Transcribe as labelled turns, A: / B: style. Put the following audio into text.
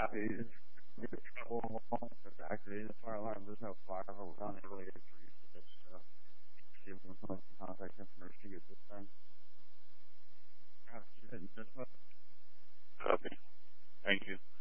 A: happy. Get trouble with activating the fire alarm. There's no fire. We're unable to get it research. So, see if we can contact information to get this done. Copy. Thank you.